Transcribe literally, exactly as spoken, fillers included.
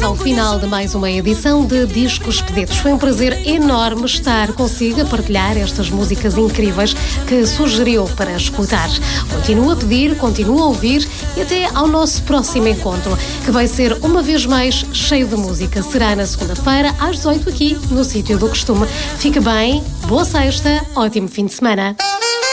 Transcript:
ao final de mais uma edição de Discos Pedidos. Foi um prazer enorme estar consigo a partilhar estas músicas incríveis que sugeriu para escutar. Continua a pedir, continua a ouvir e até ao nosso próximo encontro, que vai ser uma vez mais cheio de música. Será na segunda-feira, às dezoito, aqui no Sítio do Costume. Fique bem, boa sexta, ótimo fim de semana.